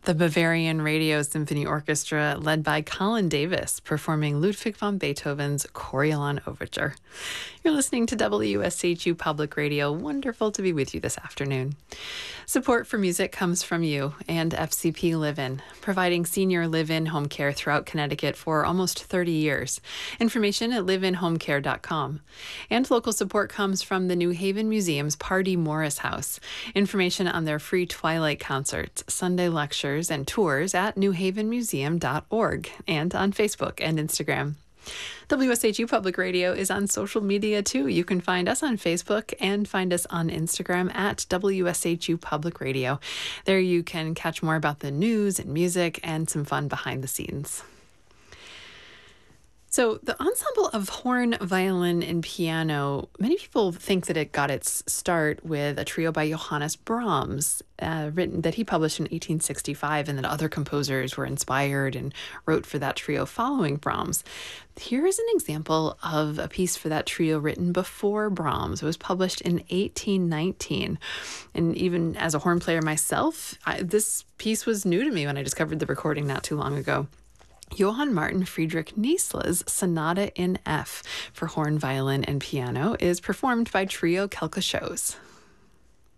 The Bavarian Radio Symphony Orchestra, led by Colin Davis, performing Ludwig van Beethoven's Coriolan Overture. You're listening to WSHU Public Radio. Wonderful to be with you this afternoon. Support for music comes from you and FCP Live-In, providing senior live-in home care throughout Connecticut for almost 30 years. Information at liveinhomecare.com. And local support comes from the New Haven Museum's Pardee Morris House. Information on their free Twilight concerts, Sunday lectures, and tours at newhavenmuseum.org and on Facebook and Instagram. WSHU Public Radio is on social media too. You can find us on Facebook and find us on Instagram at WSHU Public Radio. There you can catch more about the news and music and some fun behind the scenes. So the ensemble of horn, violin, and piano, many people think that it got its start with a trio by Johannes Brahms, written that he published in 1865, and that other composers were inspired and wrote for that trio following Brahms. Here is an example of a piece for that trio written before Brahms. It was published in 1819. And even as a horn player myself, this piece was new to me when I discovered the recording not too long ago. Johann Martin Friedrich Niesle's Sonata in F for horn, violin, and piano is performed by Trio Quelque Chose.